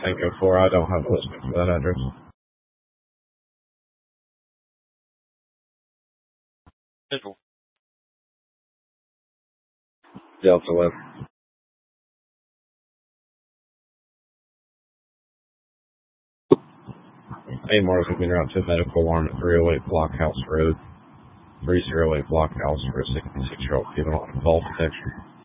Tango 4. I don't have a listing for that address. Central. Delta Left. AMR is moving route to medical alarm at 308 Blockhouse Road. 308 Blockhouse for a 66-year-old female on call detection.